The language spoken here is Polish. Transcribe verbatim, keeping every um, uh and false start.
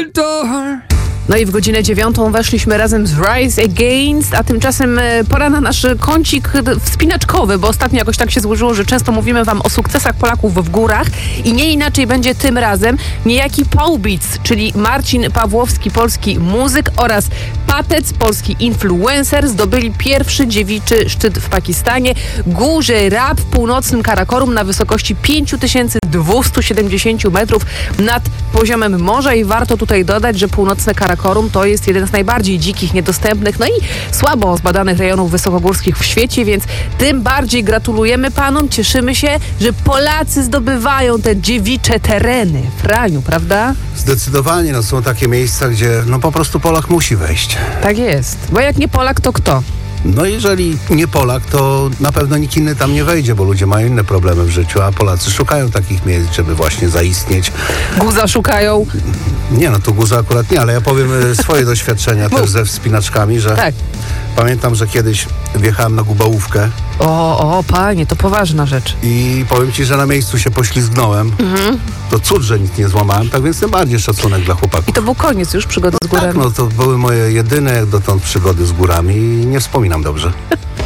No i w godzinę dziewiątą weszliśmy razem z Rise Against, a tymczasem pora na nasz kącik wspinaczkowy, bo ostatnio jakoś tak się złożyło, że często mówimy wam o sukcesach Polaków w górach i nie inaczej będzie tym razem. Niejaki Paubic, czyli Marcin Pawłowski, polski muzyk, oraz Patec, polski influencer, zdobyli pierwszy dziewiczy szczyt w Pakistanie, górze Rab w północnym Karakorum na wysokości pięć tysięcy dwieście siedemdziesiąt metrów nad poziomem morza i warto tutaj dodać, że północne Karakorum to jest jeden z najbardziej dzikich, niedostępnych, no i słabo zbadanych rejonów wysokogórskich w świecie, więc tym bardziej gratulujemy panom, cieszymy się, że Polacy zdobywają te dziewicze tereny. Franiu, prawda? Zdecydowanie, no są takie miejsca, gdzie no po prostu Polak musi wejść. Tak jest, bo jak nie Polak, to kto? No jeżeli nie Polak, to na pewno nikt inny tam nie wejdzie, bo ludzie mają inne problemy w życiu, a Polacy szukają takich miejsc, żeby właśnie zaistnieć. Guza szukają? Nie, no tu guza akurat nie, ale ja powiem e, swoje doświadczenia też ze wspinaczkami, że tak. Pamiętam, że kiedyś wjechałem na Gubałówkę. O, o, panie, to poważna rzecz. I powiem ci, że na miejscu się poślizgnąłem. Mhm. To cud, że nic nie złamałem, tak więc tym bardziej szacunek dla chłopaków. I to był koniec już przygody no z górami? Tak, no to były moje jedyne jak dotąd przygody z górami i nie wspominam dobrze.